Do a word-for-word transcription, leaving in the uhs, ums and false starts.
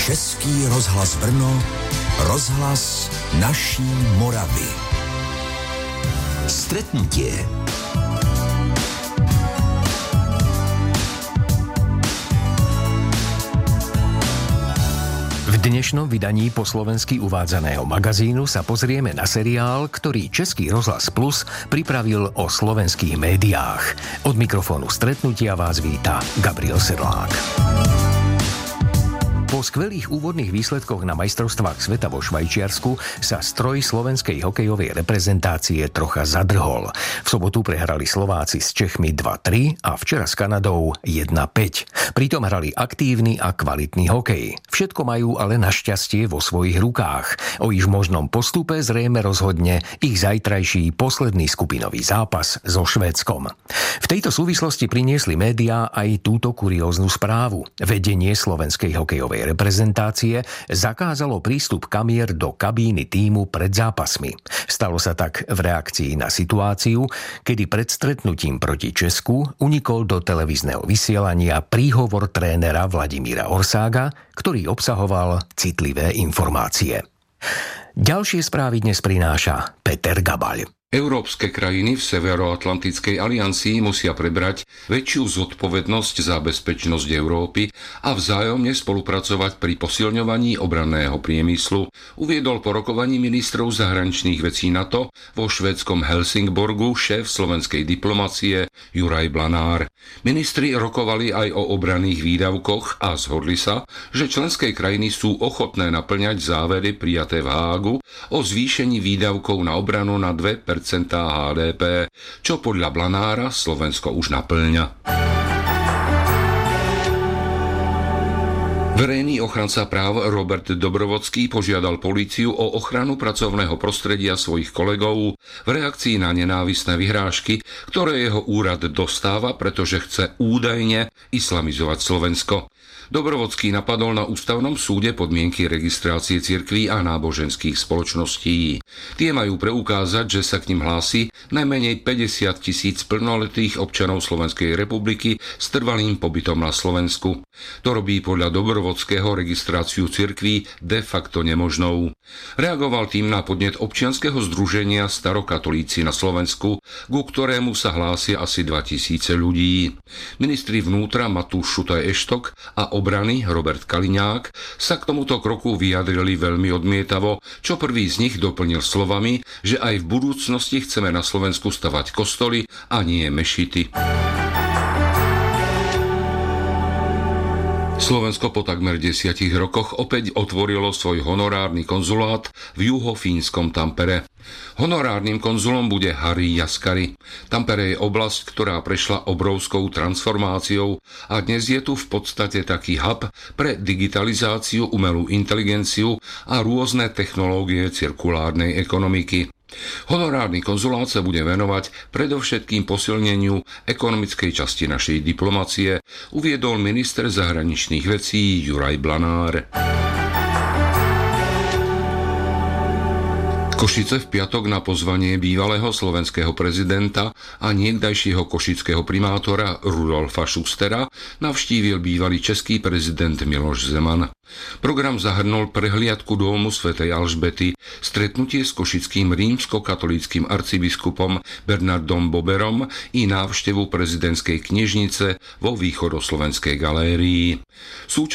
Český rozhlas Brno, rozhlas naší Moravy. Stretnutie. V dnešnom vydaní po slovensky uvádzaného magazínu sa pozrieme na seriál, ktorý Český rozhlas Plus pripravil o slovenských médiách. Od mikrofónu Stretnutia vás víta Gabriel Sedlák. Po skvelých úvodných výsledkoch na majstrovstvách sveta vo Švajčiarsku sa stroj slovenskej hokejovej reprezentácie trocha zadrhol. V sobotu prehrali Slováci s Čechmi dva tri a včera s Kanadou jedna päť. Pritom hrali aktívny a kvalitný hokej. Všetko majú ale našťastie vo svojich rukách. O ich možnom postupe zrejme rozhodne ich zajtrajší posledný skupinový zápas so Švédskom. V tejto súvislosti priniesli médiá aj túto kurióznu správu. Vedenie slovenskej hokejovej reprezentácie zakázalo prístup kamier do kabíny tímu pred zápasmi. Stalo sa tak v reakcii na situáciu, kedy pred stretnutím proti Česku unikol do televízneho vysielania príhovor trénera Vladimíra Orsága, ktorý obsahoval citlivé informácie. Ďalšie správy dnes prináša Peter Gabaľ. Európske krajiny v Severoatlantickej aliancii musia prebrať väčšiu zodpovednosť za bezpečnosť Európy a vzájomne spolupracovať pri posilňovaní obranného priemyslu, uviedol po rokovaní ministrov zahraničných vecí NATO vo švédskom Helsingborgu šéf slovenskej diplomacie Juraj Blanár. Ministri rokovali aj o obranných výdavkoch a zhodli sa, že členské krajiny sú ochotné naplňať závery prijaté v Hágu o zvýšení výdavkov na obranu na dve percentá há dé pé, čo podľa Blanára Slovensko už naplňa. Verejný ochranca práv Robert Dobrovodský požiadal políciu o ochranu pracovného prostredia svojich kolegov v reakcii na nenávisné vyhrážky, ktoré jeho úrad dostáva, pretože chce údajne islamizovať Slovensko. Dobrovodský napadol na ústavnom súde podmienky registrácie cirkví a náboženských spoločností. Tie majú preukázať, že sa k nim hlási najmenej päťdesiat tisíc plnoletých občanov Slovenskej republiky s trvalým pobytom na Slovensku. To robí podľa Dobrovodského registráciu cirkví de facto nemožnou. Reagoval tým na podnet občianskeho združenia Starokatolíci na Slovensku, ku ktorému sa hlásia asi dva tisíce ľudí. Ministri vnútra Matúš Šutaj-Eštok a obrany Robert Kaliňák sa k tomuto kroku vyjadrili veľmi odmietavo, čo prvý z nich doplnil slovami, že aj v budúcnosti chceme na Slovensku stavať kostoly a nie mešity. Slovensko po takmer desiatich rokoch opäť otvorilo svoj honorárny konzulát v juhofínskom Tampere. Honorárnym konzulom bude Harri Jaskari. Tampere je oblasť, ktorá prešla obrovskou transformáciou a dnes je tu v podstate taký hub pre digitalizáciu, umelú inteligenciu a rôzne technológie cirkulárnej ekonomiky. Honorárny konzulát sa bude venovať predovšetkým posilneniu ekonomickej časti našej diplomacie, uviedol minister zahraničných vecí Juraj Blanár. Košice v piatok na pozvanie bývalého slovenského prezidenta a niekdajšieho košického primátora Rudolfa Schustera navštívil bývalý český prezident Miloš Zeman. Program zahrnul prehliadku domu svätej Alžbety, stretnutie s košickým rímskokatolíckym arcibiskupom Bernardom Boberom i návštevu prezidentskej knižnice vo východoslovenskej galérii.